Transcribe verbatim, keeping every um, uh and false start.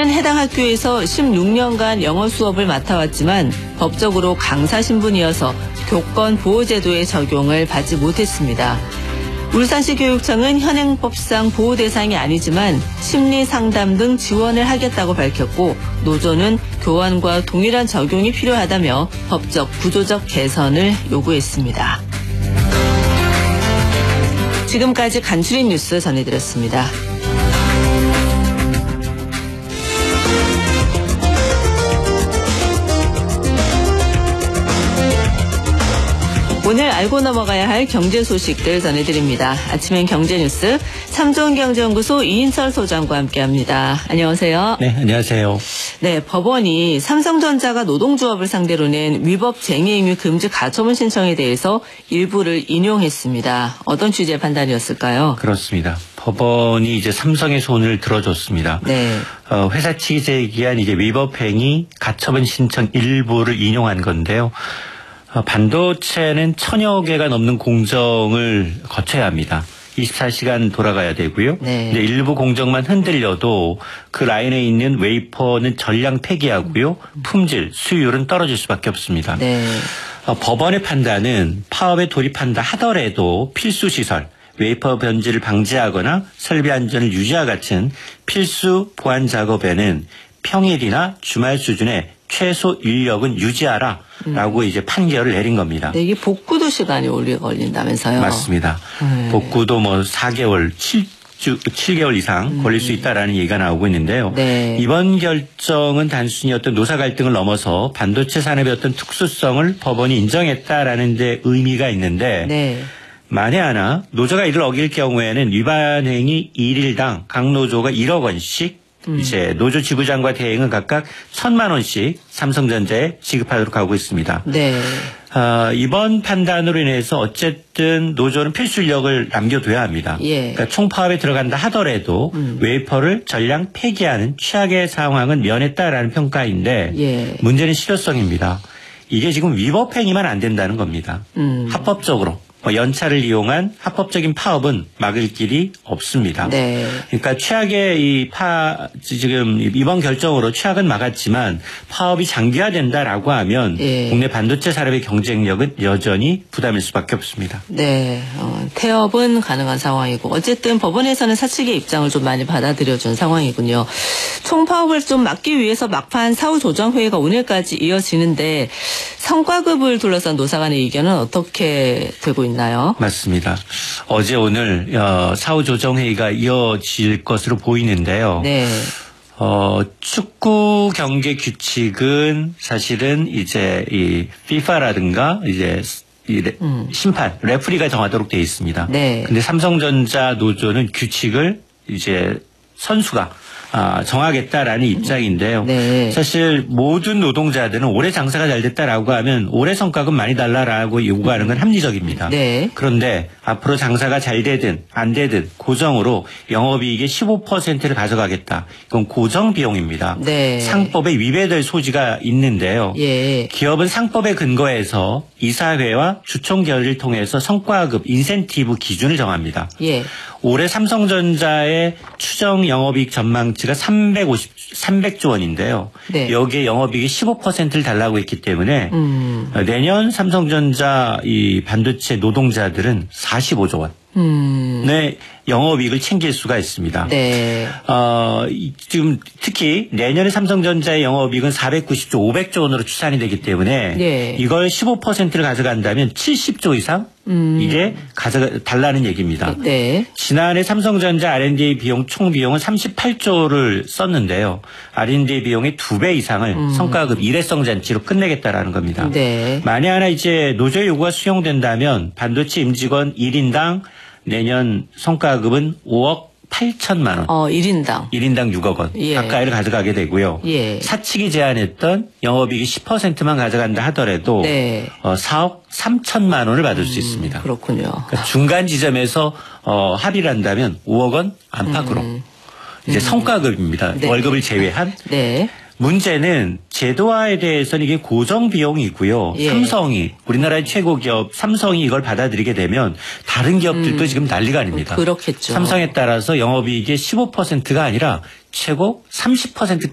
씨는 해당 학교에서 십육 년간 영어 수업을 맡아왔지만 법적으로 강사 신분이어서 교권 보호제도의 적용을 받지 못했습니다. 울산시 교육청은 현행법상 보호 대상이 아니지만 심리 상담 등 지원을 하겠다고 밝혔고 노조는 교환과 동일한 적용이 필요하다며 법적 구조적 개선을 요구했습니다. 지금까지 간추린 뉴스 전해드렸습니다. 오늘 알고 넘어가야 할 경제 소식들 전해드립니다. 아침엔 경제뉴스 삼성경제연구소 이인철 소장과 함께합니다. 안녕하세요. 네, 안녕하세요. 네, 법원이 삼성전자가 노동조합을 상대로 낸 위법 쟁의행위 금지 가처분 신청에 대해서 일부를 인용했습니다. 어떤 취지의 판단이었을까요? 그렇습니다. 법원이 이제 삼성의 손을 들어줬습니다. 네. 어, 회사 측이 제기한 이제 위법행위 가처분 신청 일부를 인용한 건데요. 반도체는 천여 개가 넘는 공정을 거쳐야 합니다. 이십사 시간 돌아가야 되고요. 네. 근데 일부 공정만 흔들려도 그 라인에 있는 웨이퍼는 전량 폐기하고요. 품질, 수율은 떨어질 수밖에 없습니다. 네. 어, 법원의 판단은 파업에 돌입한다 하더라도 필수 시설, 웨이퍼 변질을 방지하거나 설비 안전을 유지와 같은 필수 보안 작업에는 평일이나 주말 수준의 최소 인력은 유지하라 라고 음. 이제 판결을 내린 겁니다. 네, 이게 복구도 시간이 오래 걸린다면서요? 맞습니다. 네. 복구도 뭐 사 개월, 칠 주, 칠 개월 이상 음. 걸릴 수 있다라는 얘기가 나오고 있는데요. 네. 이번 결정은 단순히 어떤 노사 갈등을 넘어서 반도체 산업의 어떤 특수성을 법원이 인정했다라는 데 의미가 있는데 네. 만에 하나 노조가 이를 어길 경우에는 위반 행위 일 일당 각 노조가 일억 원씩 음. 이제 노조 지부장과 대행은 각각 천만 원씩 삼성전자에 지급하도록 하고 있습니다. 네. 어, 이번 판단으로 인해서 어쨌든 노조는 필수 인력을 남겨둬야 합니다. 예. 그러니까 총파업에 들어간다 하더라도 음. 웨이퍼를 전량 폐기하는 최악의 상황은 면했다라는 평가인데 예. 문제는 실효성입니다. 이게 지금 위법행위만 안 된다는 겁니다. 음. 합법적으로. 연차를 이용한 합법적인 파업은 막을 길이 없습니다. 네. 그러니까 최악의 이 파, 지금 이번 결정으로 최악은 막았지만 파업이 장기화된다라고 하면 네. 국내 반도체 산업의 경쟁력은 여전히 부담일 수밖에 없습니다. 네. 어, 태업은 가능한 상황이고 어쨌든 법원에서는 사측의 입장을 좀 많이 받아들여준 상황이군요. 총파업을 좀 막기 위해서 막판 사후 조정 회의가 오늘까지 이어지는데 성과급을 둘러싼 노사 간의 의견은 어떻게 되고 있나요? 나요? 맞습니다. 어제 오늘 사후 조정 회의가 이어질 것으로 보이는데요. 네. 어, 축구 경기 규칙은 사실은 이제 이 피파라든가 이제 이 레, 음. 심판 레프리가 정하도록 되어 있습니다. 네. 근데 삼성전자 노조는 규칙을 이제 선수가 아, 정하겠다라는 입장인데요. 네. 사실 모든 노동자들은 올해 장사가 잘 됐다라고 하면 올해 성과금 많이 달라라고 요구하는 건 합리적입니다. 네. 그런데 앞으로 장사가 잘 되든 안 되든 고정으로 영업이익의 십오 퍼센트를 가져가겠다. 이건 고정 비용입니다. 네. 상법에 위배될 소지가 있는데요. 예. 기업은 상법에 근거해서 이사회와 주총결의를 통해서 성과급 인센티브 기준을 정합니다. 예. 올해 삼성전자의 추정 영업이익 전망치가 삼백오십, 삼백조 원인데요. 네. 여기에 영업이익이 십오 퍼센트를 달라고 했기 때문에 음. 내년 삼성전자 이 반도체 노동자들은 사십오조 원. 음. 네, 영업이익을 챙길 수가 있습니다. 네. 어, 지금 특히 내년에 삼성전자의 영업이익은 사백구십조, 오백조 원으로 추산이 되기 때문에 네. 이걸 십오 퍼센트를 가져간다면 칠십조 이상 음. 이게 가져가 달라는 얘기입니다. 네. 지난해 삼성전자 알 앤 디 비용 총 비용은 삼십팔조를 썼는데요. 알 앤 디 비용의 두 배 이상을 음. 성과급 일회성 잔치로 끝내겠다라는 겁니다. 네. 만에 하나 이제 노조의 요구가 수용된다면 반도체 임직원 일 인당 내년 성과급은 오억 팔천만 원. 어, 일 인당. 일 인당 육억 원. 예. 가까이를 가져가게 되고요. 예. 사측이 제안했던 영업이익이 십 퍼센트만 가져간다 하더라도 네. 어, 사억 삼천만 원을 받을 음, 수 있습니다. 그렇군요. 그러니까 중간 지점에서 어, 합의를 한다면 오억 원 안팎으로. 음. 이제 음. 성과급입니다. 네. 월급을 제외한. 네. 문제는 제도화에 대해서는 이게 고정 비용이고요. 예. 삼성이 우리나라의 최고 기업 삼성이 이걸 받아들이게 되면 다른 기업들도 음. 지금 난리가 아닙니다. 그렇겠죠. 삼성에 따라서 영업이익의 십오 퍼센트가 아니라 최고 삼십 퍼센트